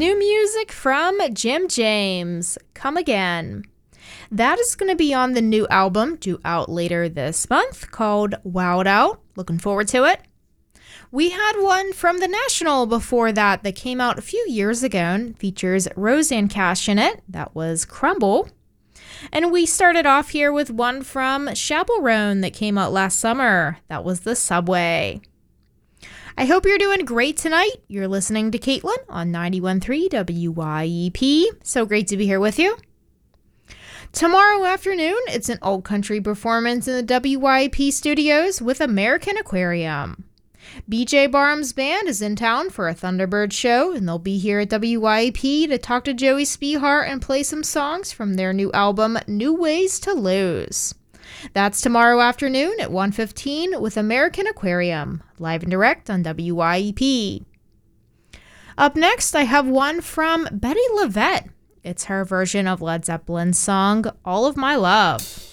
New music from Jim James, Come Again. That is going to be on the new album due out later this month called Wowed Out. Looking forward to it. We had one from The National before that came out a few years ago and features Rosanne Cash in it. That was Crumble. And we started off here with one from Chappell that came out last summer. That was The Subway. I hope you're doing great tonight. You're listening to Caitlin on 91.3 WYEP. So great to be here with you. Tomorrow afternoon, it's an old country performance in the WYEP studios with American Aquarium. BJ Barham's band is in town for a Thunderbird show, and they'll be here at WYEP to talk to Joey Spehart and play some songs from their new album, New Ways to Lose. That's tomorrow afternoon at 1:15 with American Aquarium, live and direct on WYEP. Up next, I have one from Bettye LaVette. It's her version of Led Zeppelin's song, All of My Love.